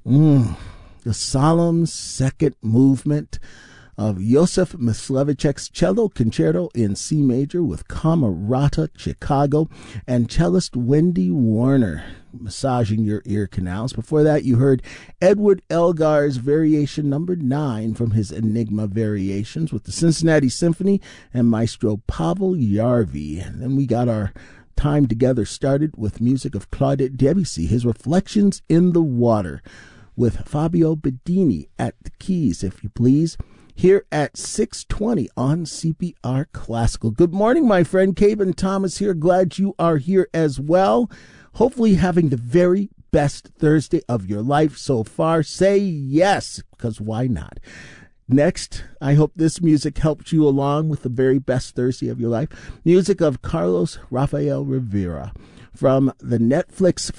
The solemn second movement of Joseph Myslevichek's Cello Concerto in C major with Camerata Chicago and cellist Wendy Warner massaging your ear canals. Before that, you heard Edward Elgar's Variation Number 9 from his Enigma Variations with the Cincinnati Symphony and Maestro Pavel Yarvi. And then we got our time together started with music of Claude Debussy, his Reflections in the Water, with Fabio Bedini at the keys, if you please, here at 6:20 on CPR Classical. Good morning, my friend. Caben Thomas here. Glad you are here as well. Hopefully having the very best Thursday of your life so far. Say yes, because why not? Next, I hope this music helps you along with the very best Thursday of your life. Music of Carlos Rafael Rivera from the Netflix